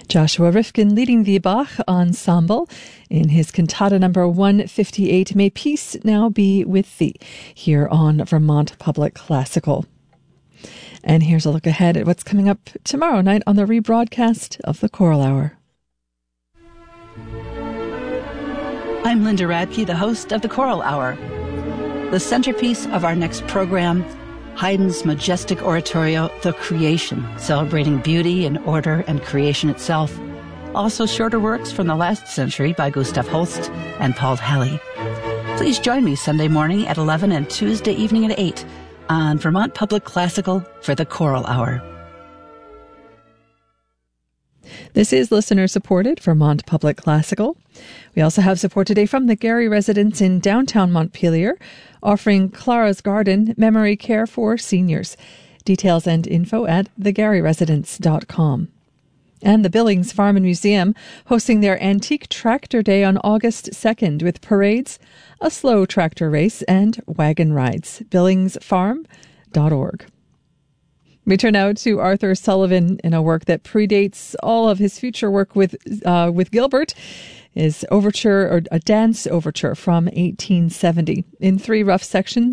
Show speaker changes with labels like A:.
A: Joshua Rifkin leading the Bach Ensemble in his cantata number 158, May Peace Now Be With Thee, here on Vermont Public Classical. And here's a look ahead at what's coming up tomorrow night on the rebroadcast of the Choral Hour.
B: I'm Linda Radke, the host of the Choral Hour. The centerpiece of our next program, Haydn's majestic oratorio, The Creation, celebrating beauty and order and creation itself. Also shorter works from the last century by Gustav Holst and Paul Halley. Please join me Sunday morning at 11 and Tuesday evening at 8 on Vermont Public Classical for the Choral Hour.
A: This is listener-supported Vermont Public Classical. We also have support today from the Gary residents in downtown Montpelier, offering Clara's Garden memory care for seniors. Details and info at thegaryresidents.com. And the Billings Farm and Museum hosting their Antique Tractor Day on August 2nd with parades, a slow tractor race, and wagon rides. BillingsFarm.org. We turn now to Arthur Sullivan in a work that predates all of his future work with Gilbert. Is overture, or a dance overture from 1870 in 3 rough sections.